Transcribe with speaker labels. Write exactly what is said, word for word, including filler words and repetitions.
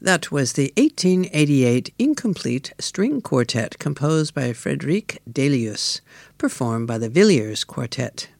Speaker 1: That was the eighteen eighty-eight incomplete string quartet composed by Frédéric Delius, performed by the Villiers Quartet.